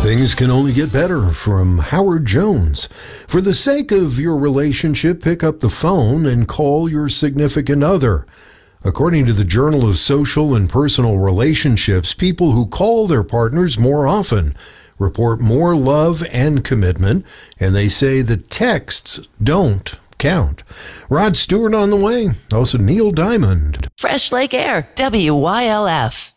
Things can only get better from Howard Jones. For the sake of your relationship, pick up the phone and call your significant other. According to the Journal of Social and Personal Relationships, people who call their partners more often report more love and commitment, and they say that texts don't count. Rod Stewart on the way. Also Neil Diamond. Fresh Lake Air, WYLF.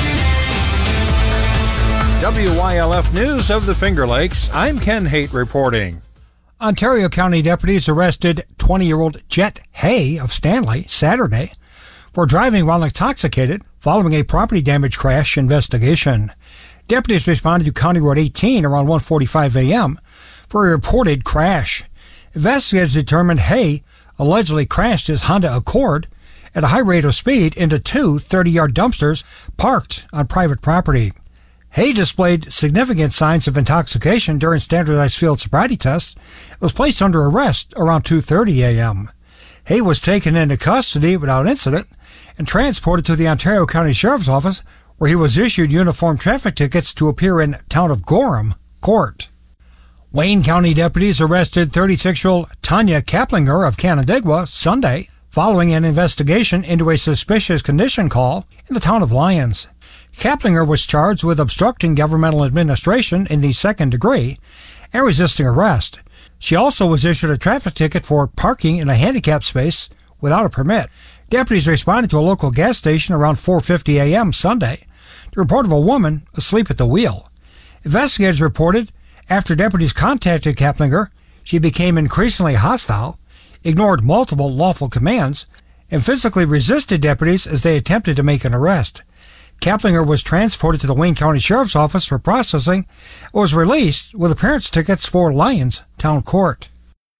WYLF News of the Finger Lakes. I'm Ken Haight reporting. Ontario County deputies arrested 20-year-old Jet Hay of Stanley Saturday for driving while intoxicated following a property damage crash investigation. Deputies responded to County Road 18 around 1:45 a.m. for a reported crash. Investigators determined Hay allegedly crashed his Honda Accord at a high rate of speed into two 30-yard dumpsters parked on private property. Hay displayed significant signs of intoxication during standardized field sobriety tests and was placed under arrest around 2:30 a.m. Hay was taken into custody without incident and transported to the Ontario County Sheriff's Office, where he was issued uniform traffic tickets to appear in Town of Gorham Court. Wayne County deputies arrested 36-year-old Tanya Kaplinger of Canandaigua Sunday following an investigation into a suspicious condition call in the town of Lyons. Kaplinger was charged with obstructing governmental administration in the second degree and resisting arrest. She also was issued a traffic ticket for parking in a handicapped space without a permit. Deputies responded to a local gas station around 4:50 a.m. Sunday to report of a woman asleep at the wheel. Investigators reported after deputies contacted Kaplinger, she became increasingly hostile, ignored multiple lawful commands, and physically resisted deputies as they attempted to make an arrest. Kaplinger was transported to the Wayne County Sheriff's Office for processing and was released with appearance tickets for Lyons Town Court.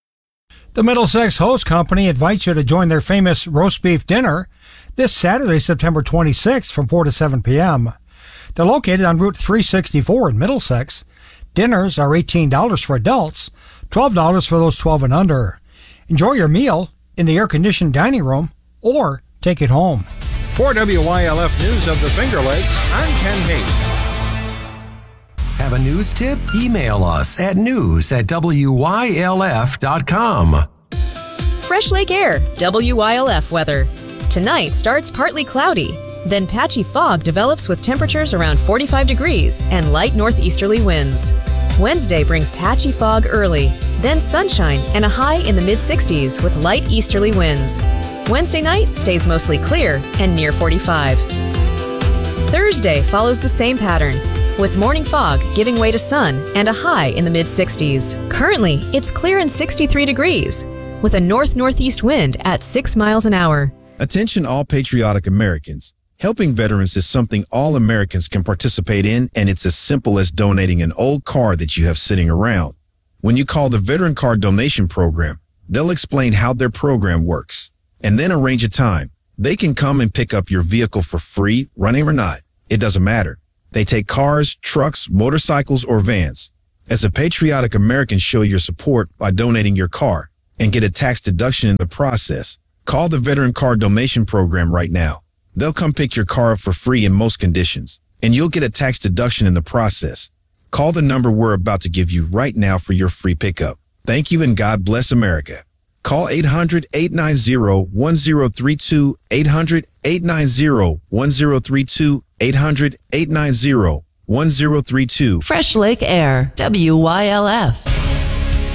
The Middlesex Host Company invites you to join their famous roast beef dinner this Saturday, September 26th from 4 to 7 p.m. They're located on Route 364 in Middlesex. Dinners are $18 for adults, $12 for those 12 and under. Enjoy your meal in the air-conditioned dining room or take it home. For WYLF News of the Finger Lakes, I'm Ken Haight. Have a news tip? Email us at news@wylf.com. Fresh Lake Air, WYLF weather. Tonight starts partly cloudy. Then patchy fog develops with temperatures around 45 degrees and light northeasterly winds. Wednesday brings patchy fog early, then sunshine and a high in the mid-60s with light easterly winds. Wednesday night stays mostly clear and near 45. Thursday follows the same pattern, with morning fog giving way to sun and a high in the mid-60s. Currently, it's clear and 63 degrees, with a north-northeast wind at 6 miles an hour. Attention all patriotic Americans. Helping veterans is something all Americans can participate in, and it's as simple as donating an old car that you have sitting around. When you call the Veteran Car Donation Program, they'll explain how their program works, and then arrange a time. They can come and pick up your vehicle for free, running or not. It doesn't matter. They take cars, trucks, motorcycles, or vans. As a patriotic American, show your support by donating your car and get a tax deduction in the process. Call the Veteran Car Donation Program right now. They'll come pick your car up for free in most conditions, and you'll get a tax deduction in the process. Call the number we're about to give you right now for your free pickup. Thank you, and God bless America. Call 800-890-1032, 800-890-1032, 800-890-1032. Fresh Lake Air, WYLF.